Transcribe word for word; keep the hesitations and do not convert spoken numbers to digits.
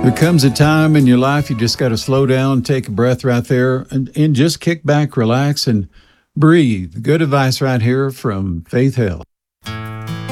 There comes a time in your life you just got to slow down, take a breath right there, and, and just kick back, relax, and breathe. Good advice right here from Faith Health.